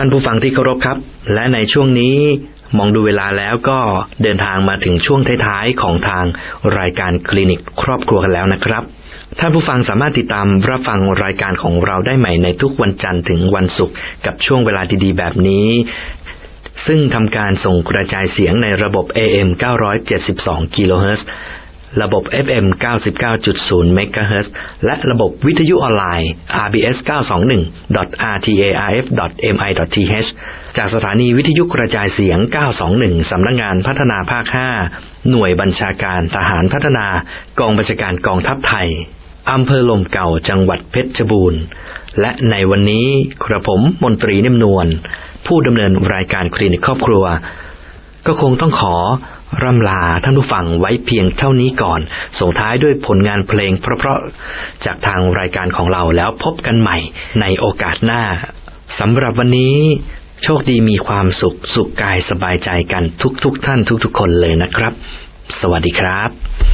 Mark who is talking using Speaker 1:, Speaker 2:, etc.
Speaker 1: ท่านผู้ฟังที่เคารพครับและในช่วงนี้มองดูเวลาแล้วก็เดินทางมาถึงช่วงท้ายๆของทางรายการคลินิกครอบครัวกันแล้วนะครับท่านผู้ฟังสามารถติดตามรับฟังรายการของเราได้ใหม่ในทุกวันจันทร์ถึงวันศุกร์กับช่วงเวลาดีๆแบบนี้ซึ่งทำการส่งกระจายเสียงในระบบ AM 972 กิโลเฮิรตซ์ระบบ FM 99.0 เมกะเฮิรตซ์และระบบวิทยุออนไลน์ RBS 921.rtarf.mi.th จากสถานีวิทยุกระจายเสียง921สำนักงานพัฒนาภาค5หน่วยบัญชาการทหารพัฒนากองบัญชาการกองทัพไทยอำเภอลมเก่าจังหวัดเพชรบูรณ์และในวันนี้กระผมมนตรีนิ่มนวลผู้ดำเนินรายการคลินิกครอบครัวก็คงต้องขอร่ำลาท่านผู้ฟังไว้เพียงเท่านี้ก่อนส่งท้ายด้วยผลงานเพลงเพราะๆจากทางรายการของเราแล้วพบกันใหม่ในโอกาสหน้าสำหรับวันนี้โชคดีมีความสุขกายสบายใจกันทุกท่านทุกคนเลยนะครับสวัสดีครับ